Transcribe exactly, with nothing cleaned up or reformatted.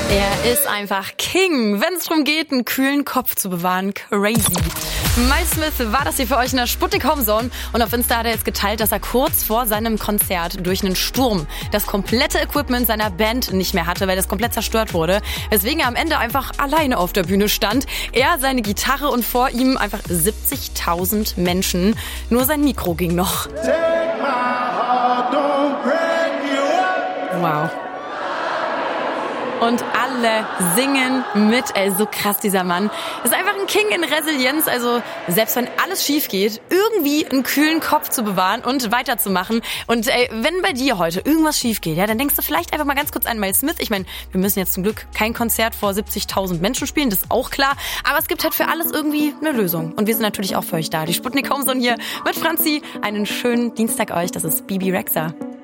Er ist einfach King, wenn es darum geht, einen kühlen Kopf zu bewahren. Crazy. Miles Smith war das hier für euch in der Sputnik Homezone. Und auf Insta hat er jetzt geteilt, dass er kurz vor seinem Konzert durch einen Sturm das komplette Equipment seiner Band nicht mehr hatte, weil das komplett zerstört wurde. Weswegen er am Ende einfach alleine auf der Bühne stand. Er, seine Gitarre und vor ihm einfach siebzigtausend Menschen. Nur sein Mikro ging noch. Wow. Und alle singen mit. Ey, so krass, dieser Mann. Ist einfach ein King in Resilienz. Also selbst wenn alles schief geht, irgendwie einen kühlen Kopf zu bewahren und weiterzumachen. Und ey, wenn bei dir heute irgendwas schief geht, ja, dann denkst du vielleicht einfach mal ganz kurz an Miles Smith. Ich meine, wir müssen jetzt zum Glück kein Konzert vor siebzigtausend Menschen spielen, das ist auch klar. Aber es gibt halt für alles irgendwie eine Lösung. Und wir sind natürlich auch für euch da. Die Sputnik Homezone hier mit Franzi. Einen schönen Dienstag euch. Das ist Bibi Rexha.